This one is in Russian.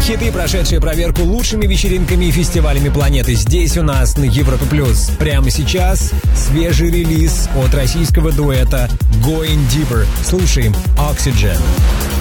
Хиты, прошедшие проверку лучшими вечеринками и фестивалями планеты, здесь у нас на Европе+. Прямо сейчас свежий релиз от российского дуэта Going Deeper. Слушаем Oxygen.